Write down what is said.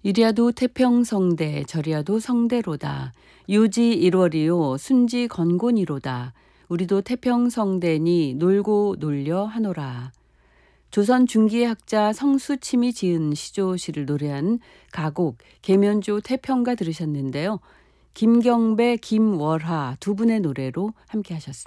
이리야도 태평성대 저리야도 성대로다. 유지 1월이요 순지 건곤이로다. 우리도 태평성대니 놀고 놀려 하노라. 조선 중기의 학자 성수침이 지은 시조시를 노래한 가곡 계면조 태평가 들으셨는데요. 김경배, 김월하 두 분의 노래로 함께 하셨습니다.